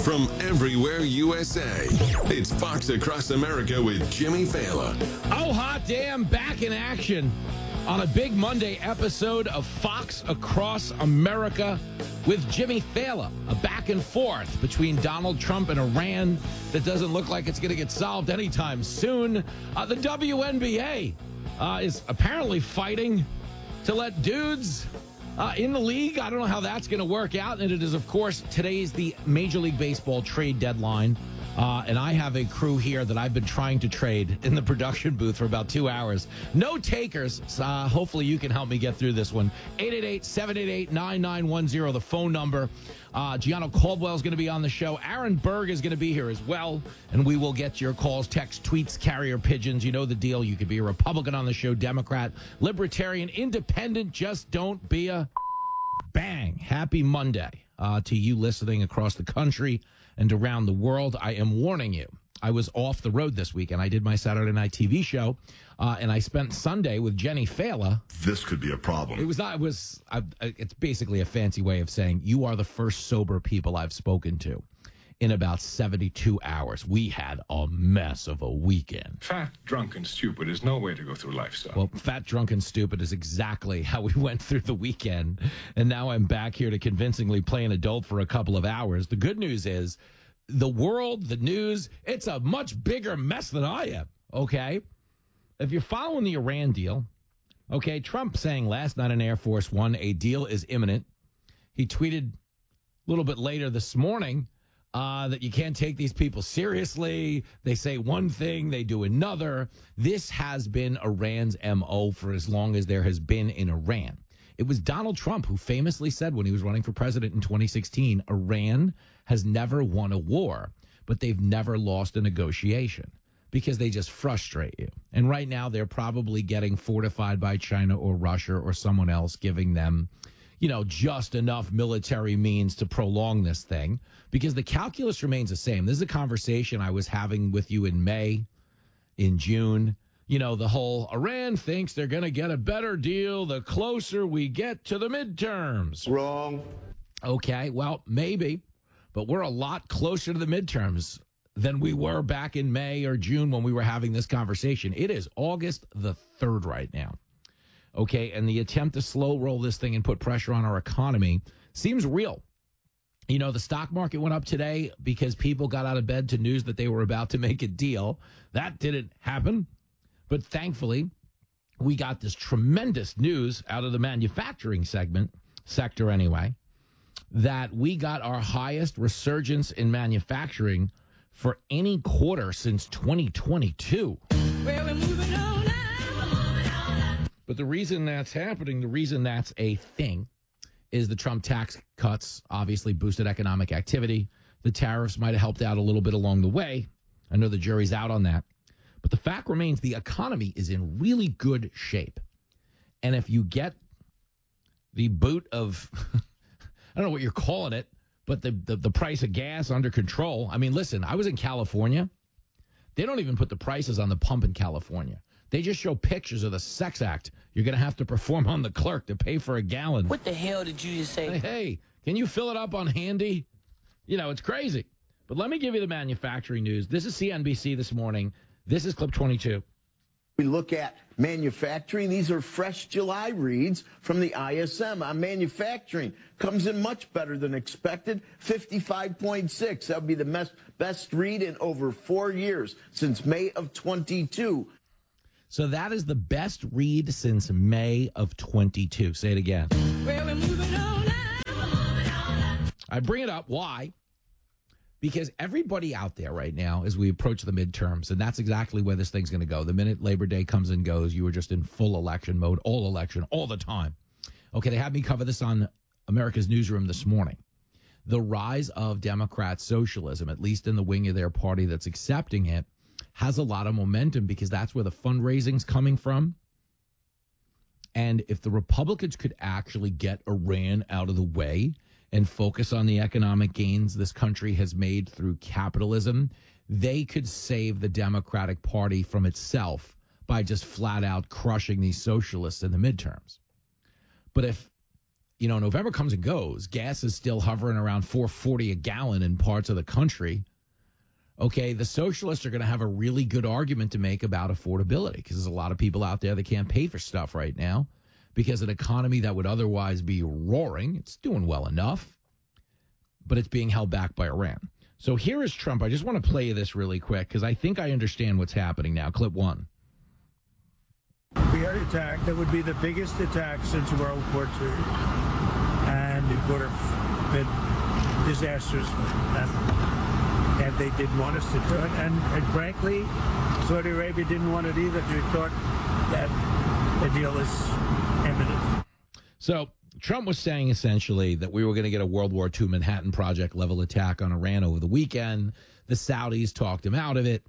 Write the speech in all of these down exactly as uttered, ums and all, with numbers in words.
from everywhere U S A. It's Fox Across America with Jimmy Fallon. Oh, hot damn, back in action on a big Monday episode of Fox Across America with Jimmy Fallon. A back and forth between Donald Trump and Iran that doesn't look like it's going to get solved anytime soon. Uh, the W N B A uh, is apparently fighting to let dudes uh, in the league. I don't know how that's going to work out. And it is, of course, today's the Major League Baseball trade deadline. Uh, and I have a crew here that I've been trying to trade in the production booth for about two hours. No takers. Uh, hopefully you can help me get through this one. eight eight eight, seven eight eight, nine nine one zero, the phone number. Uh, Gianno Caldwell is going to be on the show. Aaron Berg is going to be here as well. And we will get your calls, texts, tweets, carrier pigeons. You know the deal. You could be a Republican on the show, Democrat, Libertarian, Independent. Just don't be a bang. Happy Monday uh, to you listening across the country and around the world. I am warning you, I was off the road this weekend. I did my Saturday night T V show, uh, and I spent Sunday with Jenny Fallon. This could be a problem. It was not, it was, I, it's basically a fancy way of saying you are the first sober people I've spoken to in about seventy-two hours. We had a mess of a weekend. Fat, drunk, and stupid is no way to go through life, son. Well, fat, drunk, and stupid is exactly how we went through the weekend. And now I'm back here to convincingly play an adult for a couple of hours. The good news is the world, the news, it's a much bigger mess than I am, okay? If you're following the Iran deal, okay, Trump saying last night on Air Force One, a deal is imminent. He tweeted a little bit later this morning Uh, that you can't take these people seriously. They say one thing, they do another. This has been Iran's M O for as long as there has been in Iran. It was Donald Trump who famously said when he was running for president in twenty sixteen, Iran has never won a war, but they've never lost a negotiation because they just frustrate you. And right now they're probably getting fortified by China or Russia or someone else giving them, you know, just enough military means to prolong this thing, because the calculus remains the same. This is a conversation I was having with you in May, in June. You know, the whole Iran thinks they're going to get a better deal the closer we get to the midterms. Wrong. Okay, well, maybe, but we're a lot closer to the midterms than we were back in May or June when we were having this conversation. It is August the third right now. Okay, and the attempt to slow roll this thing and put pressure on our economy seems real. You know, the stock market went up today because people got out of bed to news that they were about to make a deal. That didn't happen. But thankfully, we got this tremendous news out of the manufacturing segment, sector anyway, that we got our highest resurgence in manufacturing for any quarter since twenty twenty-two. Well, we're moving on now. But the reason that's happening, the reason that's a thing, is the Trump tax cuts obviously boosted economic activity. The tariffs might have helped out a little bit along the way. I know the jury's out on that. But the fact remains the economy is in really good shape. And if you get the boot of, I don't know what you're calling it, but the, the, the price of gas under control. I mean, listen, I was in California. They don't even put the prices on the pump in California. They just show pictures of the sex act you're going to have to perform on the clerk to pay for a gallon. What the hell did you just say? Hey, hey, can you fill it up on Handy? You know, it's crazy. But let me give you the manufacturing news. This is C N B C this morning. This is Clip twenty-two. We look at manufacturing. These are fresh July reads from the I S M on manufacturing. Comes in much better than expected, fifty-five point six. That would be the best, best read in over four years, since May of twenty-two. So that is the best read since May of twenty-two. Say it again. Well, we're moving on now. I bring it up. Why? Because everybody out there right now, as we approach the midterms, and that's exactly where this thing's going to go. The minute Labor Day comes and goes, you are just in full election mode, all election, all the time. Okay, they had me cover this on America's Newsroom this morning. The rise of Democrat socialism, at least in the wing of their party that's accepting it, has a lot of momentum because that's where the fundraising's coming from. And if the Republicans could actually get Iran out of the way and focus on the economic gains this country has made through capitalism, they could save the Democratic Party from itself by just flat out crushing these socialists in the midterms. But if, you know, November comes and goes. Gas is still hovering around four forty a gallon in parts of the country. Okay, the socialists are going to have a really good argument to make about affordability because there's a lot of people out there that can't pay for stuff right now because an economy that would otherwise be roaring, it's doing well enough, but it's being held back by Iran. So here is Trump. I just want to play this really quick because I think I understand what's happening now. Clip one. We are attacked. That would be the biggest attack since World War Two. And it would have been disastrous. And, and they didn't want us to do it. And, and frankly, Saudi Arabia didn't want it either. They thought that the deal is imminent. So Trump was saying essentially that we were going to get a World War Two Manhattan Project level attack on Iran over the weekend. The Saudis talked him out of it.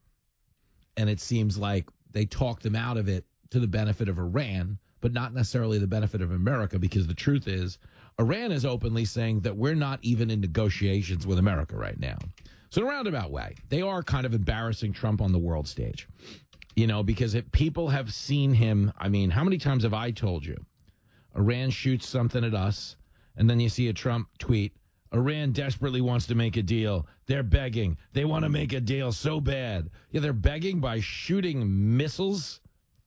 And it seems like they talked them out of it to the benefit of Iran, but not necessarily the benefit of America, because the truth is Iran is openly saying that we're not even in negotiations with America right now. So in a roundabout way, they are kind of embarrassing Trump on the world stage, you know, because if people have seen him. I mean, how many times have I told you Iran shoots something at us and then you see a Trump tweet, Iran desperately wants to make a deal. They're begging. They want to make a deal so bad. Yeah, they're begging by shooting missiles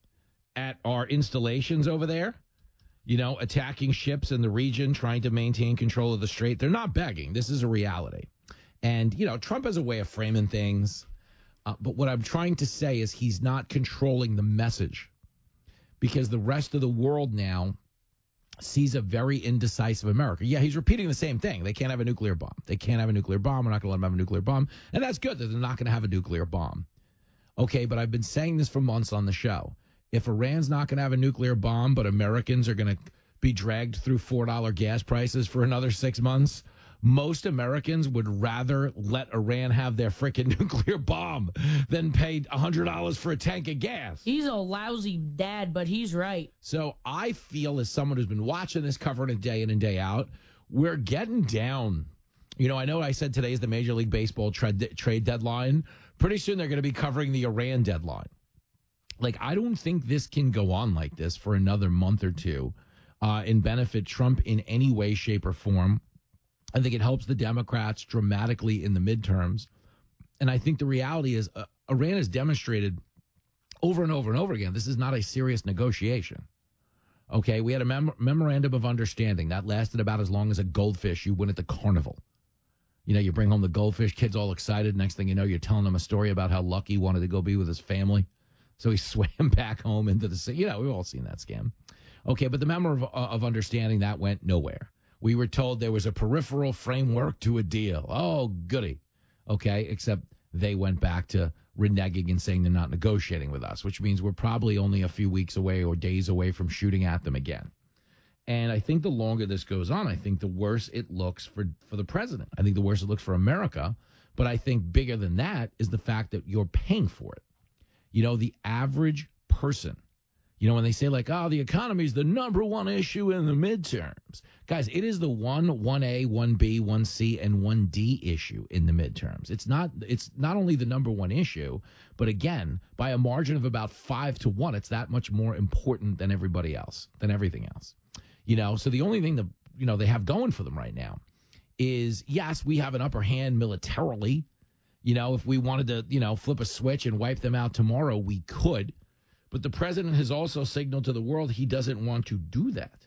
at our installations over there, you know, attacking ships in the region, trying to maintain control of the strait. They're not begging. This is a reality. And, you know, Trump has a way of framing things. Uh, but what I'm trying to say is he's not controlling the message because the rest of the world now sees a very indecisive America. Yeah, he's repeating the same thing. They can't have a nuclear bomb. They can't have a nuclear bomb. We're not going to let them have a nuclear bomb. And that's good that they're not going to have a nuclear bomb. Okay, but I've been saying this for months on the show. If Iran's not going to have a nuclear bomb, but Americans are going to be dragged through four dollar gas prices for another six months, most Americans would rather let Iran have their freaking nuclear bomb than pay one hundred dollars for a tank of gas. He's a lousy dad, but he's right. So I feel, as someone who's been watching this, covering it day in and day out, we're getting down. You know, I know I said today is the Major League Baseball trade, trade deadline. Pretty soon they're going to be covering the Iran deadline. Like, I don't think this can go on like this for another month or two uh, and benefit Trump in any way, shape, or form. I think it helps the Democrats dramatically in the midterms. And I think the reality is uh, Iran has demonstrated over and over and over again, this is not a serious negotiation. Okay, we had a mem- memorandum of understanding that lasted about as long as a goldfish you win at the carnival. You know, you bring home the goldfish, kids all excited. Next thing you know, you're telling them a story about how lucky he wanted to go be with his family. So he swam back home into the sea. You know, we've all seen that scam. Okay, but the memo of, of understanding, that went nowhere. We were told there was a peripheral framework to a deal. Oh, goody. Okay, except they went back to reneging and saying they're not negotiating with us, which means we're probably only a few weeks away or days away from shooting at them again. And I think the longer this goes on, I think the worse it looks for, for the president. I think the worse it looks for America. But I think bigger than that is the fact that you're paying for it. You know, the average person, you know, when they say like, oh, the economy is the number one issue in the midterms. Guys, it is the one, one A, one B, one C, and one D issue in the midterms. It's not, it's not only the number one issue, but again, by a margin of about five to one, it's that much more important than everybody else, than everything else. You know, so the only thing that, you know, they have going for them right now is, yes, we have an upper hand militarily. You know, if we wanted to, you know, flip a switch and wipe them out tomorrow, we could. But the president has also signaled to the world he doesn't want to do that.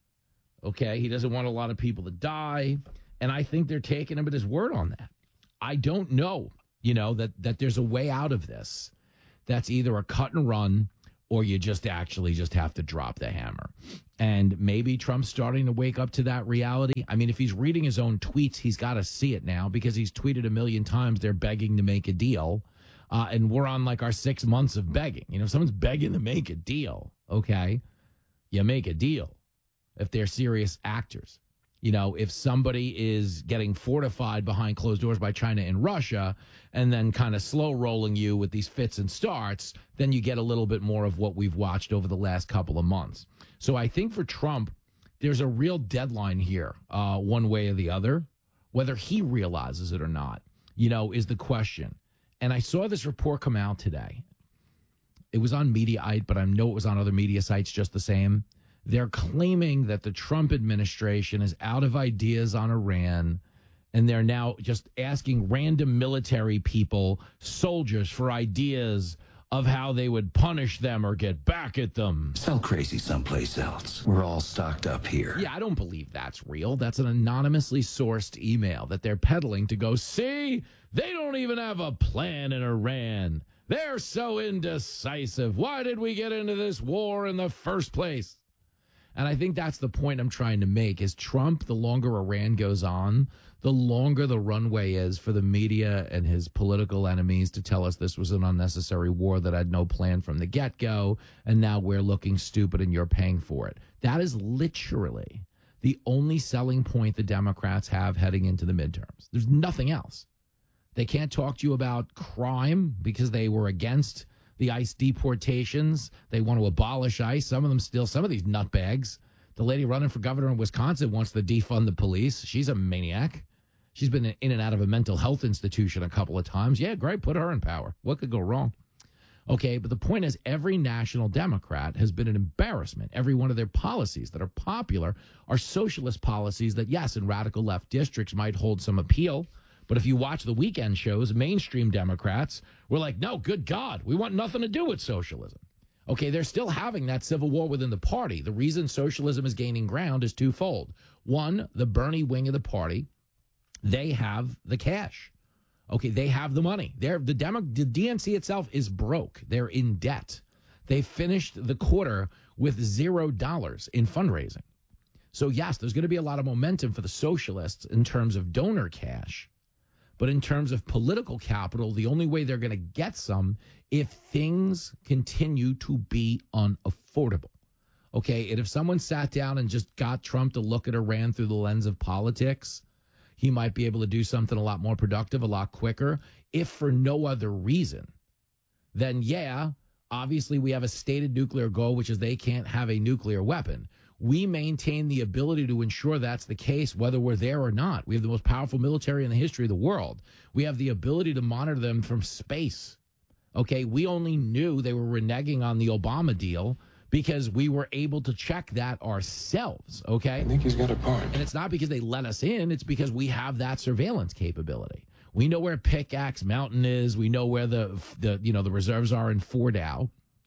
Okay? He doesn't want a lot of people to die. And I think they're taking him at his word on that. I don't know, you know, that, that there's a way out of this. That's either a cut and run or you just actually just have to drop the hammer. And maybe Trump's starting to wake up to that reality. I mean, if he's reading his own tweets, he's got to see it now because he's tweeted a million times they're begging to make a deal. Uh, and we're on like our six months of begging. You know, if someone's begging to make a deal, okay, you make a deal if they're serious actors. You know, if somebody is getting fortified behind closed doors by China and Russia and then kind of slow rolling you with these fits and starts, then you get a little bit more of what we've watched over the last couple of months. So I think for Trump, there's a real deadline here, uh, one way or the other. Whether he realizes it or not, you know, is the question. And I saw this report come out today. It was on Mediaite, but I know it was on other media sites just the same. They're claiming that the Trump administration is out of ideas on Iran, and they're now just asking random military people, soldiers, for ideas of how they would punish them or get back at them. Sell crazy someplace else. We're all stocked up here. Yeah, I don't believe that's real. That's an anonymously sourced email that they're peddling to go, see, they don't even have a plan in Iran. They're so indecisive. Why did we get into this war in the first place? And I think that's the point I'm trying to make is Trump, the longer Iran goes on, the longer the runway is for the media and his political enemies to tell us this was an unnecessary war that had no plan from the get-go, and now we're looking stupid and you're paying for it. That is literally the only selling point the Democrats have heading into the midterms. There's nothing else. They can't talk to you about crime because they were against the ICE deportations. They want to abolish ICE. Some of them still, some of these nutbags. The lady running for governor in Wisconsin wants to defund the police. She's a maniac. She's been in and out of a mental health institution a couple of times. Yeah, great. Put her in power. What could go wrong? Okay, but the point is every national Democrat has been an embarrassment. Every one of their policies that are popular are socialist policies that, yes, in radical left districts might hold some appeal. But if you watch the weekend shows, mainstream Democrats were like, no, good God, we want nothing to do with socialism. Okay, they're still having that civil war within the party. The reason socialism is gaining ground is twofold. One, the Bernie wing of the party, they have the cash. Okay, they have the money. They're, the, Demo, the D N C itself is broke. They're in debt. They finished the quarter with zero dollars in fundraising. So, yes, there's going to be a lot of momentum for the socialists in terms of donor cash. But in terms of political capital, the only way they're going to get some if things continue to be unaffordable. Okay, and if someone sat down and just got Trump to look at Iran through the lens of politics, he might be able to do something a lot more productive, a lot quicker, if for no other reason. Then, yeah, obviously we have a stated nuclear goal, which is they can't have a nuclear weapon. We maintain the ability to ensure that's the case, whether we're there or not. We have the most powerful military in the history of the world. We have the ability to monitor them from space. Okay, we only knew they were reneging on the Obama deal because we were able to check that ourselves, okay? I think he's got a point. And it's not because they let us in, it's because we have that surveillance capability. We know where Pickaxe Mountain is. We know where the, the you know, the reserves are in Fordow.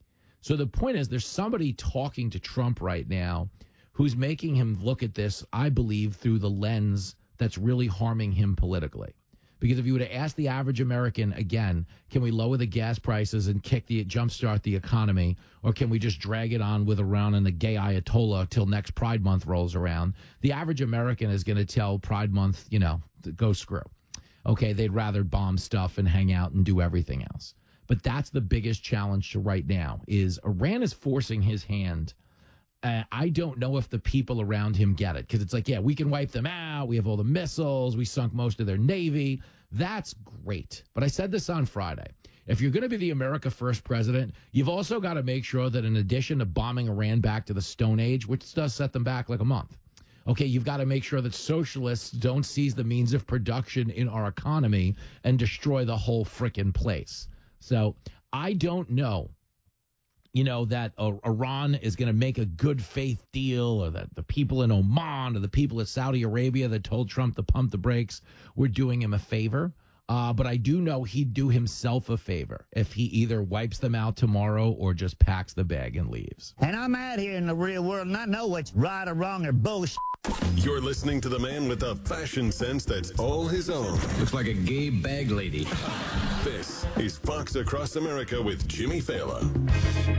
So the point is there's somebody talking to Trump right now who's making him look at this, I believe, through the lens that's really harming him politically. Because if you were to ask the average American, again, can we lower the gas prices and kick the jumpstart the economy, or can we just drag it on with Iran and the gay Ayatollah till next Pride Month rolls around? The average American is going to tell Pride Month, you know, to go screw. Okay, they'd rather bomb stuff and hang out and do everything else. But that's the biggest challenge to right now is Iran is forcing his hand. Uh, I don't know if the people around him get it because it's like, yeah, we can wipe them out. We have all the missiles. We sunk most of their navy. That's great. But I said this on Friday. If you're going to be the America First president, you've also got to make sure that in addition to bombing Iran back to the Stone Age, which does set them back like a month, okay, you've got to make sure that socialists don't seize the means of production in our economy and destroy the whole frickin' place. So I don't know, you know, that uh, Iran is going to make a good faith deal, or that the people in Oman or the people in Saudi Arabia that told Trump to pump the brakes were doing him a favor. Uh, but I do know he'd do himself a favor if he either wipes them out tomorrow or just packs the bag and leaves. And I'm out here in the real world and I know what's right or wrong or bullshit. You're listening to the man with a fashion sense that's all his own. Looks like a gay bag lady. This is Fox Across America with Jimmy Fallon.